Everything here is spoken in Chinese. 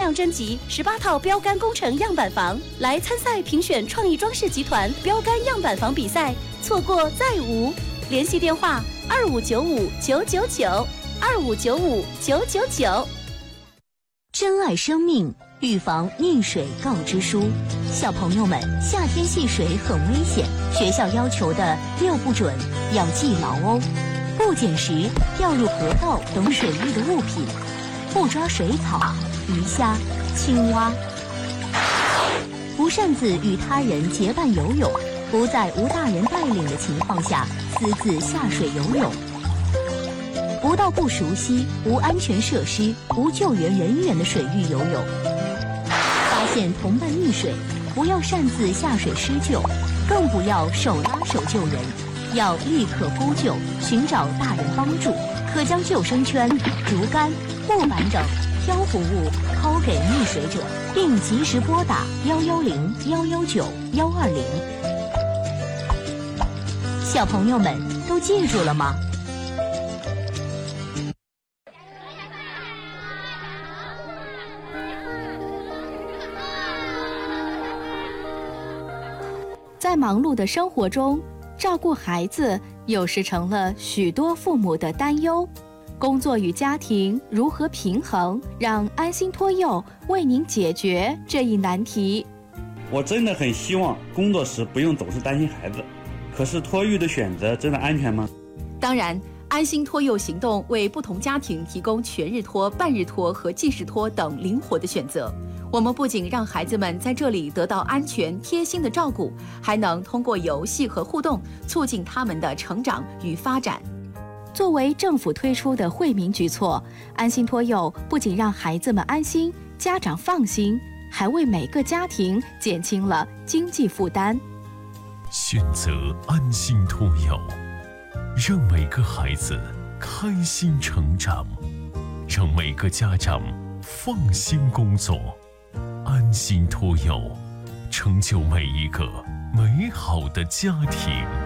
量征集18套标杆工程样板房，来参赛评选创意装饰集团标杆样板房比赛，错过再无。联系电话2595-999，2595-999。 珍爱生命，预防溺水告知书。小朋友们，夏天戏水很危险，学校要求的6不准要记牢哦。不捡拾掉入河道等水域的物品，不抓水草、鱼虾、青蛙，不擅自与他人结伴游泳，不在无大人带领的情况下私自下水游泳，不到不熟悉、无安全设施、无救援人员的水域游泳。发现同伴溺水，不要擅自下水施救，更不要手拉手救人，要立刻呼救，寻找大人帮助。可将救生圈、竹竿、木板等漂浮物抛给溺水者，并及时拨打110、119、120。小朋友们都记住了吗？ 在忙碌的生活中，照顾孩子有时成了许多父母的担忧。工作与家庭如何平衡？让安心托幼为您解决这一难题。 我真的很希望工作时不用总是担心孩子，可是托育的选择真的安全吗？ 当然，安心托幼行动为不同家庭提供全日托、半日托和即时托等灵活的选择。我们不仅让孩子们在这里得到安全贴心的照顾，还能通过游戏和互动促进他们的成长与发展。 作为政府推出的惠民举措，安心托幼不仅让孩子们安心，家长放心，还为每个家庭减轻了经济负担。 选择安心托幼，让每个孩子开心成长，让每个家长放心工作。安心托幼，成就每一个美好的家庭。